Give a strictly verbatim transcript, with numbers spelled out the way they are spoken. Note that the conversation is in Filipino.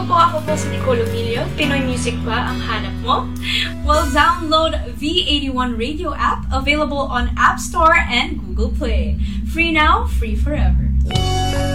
Hello po, ako po si Nicole Ovilio. Pinoy music ba ang hanap mo? Well, download V eighty-one Radio app, available on App Store and Google Play. Free now, free forever.